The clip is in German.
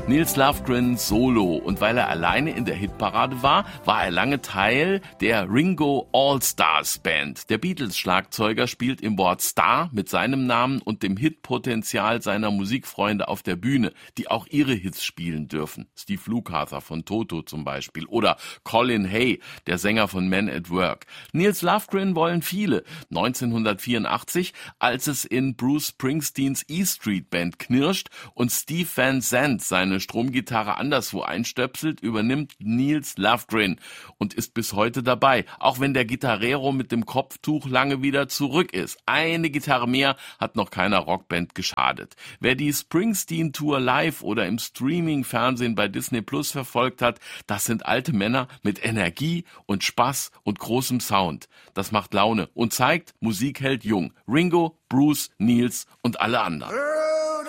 Nils Lofgren Solo. Und weil er alleine in der Hitparade war er lange Teil der Ringo All-Stars Band. Der Beatles-Schlagzeuger spielt im Wort Star mit seinem Namen und dem Hitpotenzial seiner Musikfreunde auf der Bühne, die auch ihre Hits spielen dürfen. Steve Lukather von Toto zum Beispiel oder Colin Hay, der Sänger von Men at Work. Nils Lofgren wollen viele. 1984, als es in Bruce Springsteens E Street Band knirscht und Steve Van Zandt seine Stromgitarre anderswo einstöpselt, übernimmt Nils Lofgren und ist bis heute dabei, auch wenn der Gitarrero mit dem Kopftuch lange wieder zurück ist. Eine Gitarre mehr hat noch keiner Rockband geschadet. Wer die Springsteen-Tour live oder im Streaming-Fernsehen bei Disney Plus verfolgt hat, das sind alte Männer mit Energie und Spaß und großem Sound. Das macht Laune und zeigt, Musik hält jung. Ringo, Bruce, Nils und alle anderen.